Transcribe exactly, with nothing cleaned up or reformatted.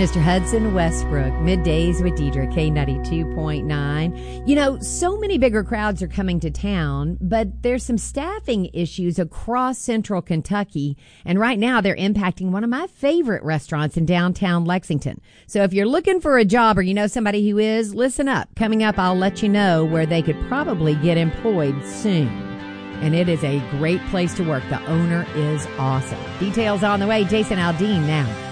Mister Hudson Westbrook, Middays with Deidre, K ninety-two point nine. You know, so many bigger crowds are coming to town, but there's some staffing issues across central Kentucky, and right now they're impacting one of my favorite restaurants in downtown Lexington. So if you're looking for a job or you know somebody who is, listen up. Coming up, I'll let you know where they could probably get employed soon. And it is a great place to work. The owner is awesome. Details on the way. Jason Aldean now.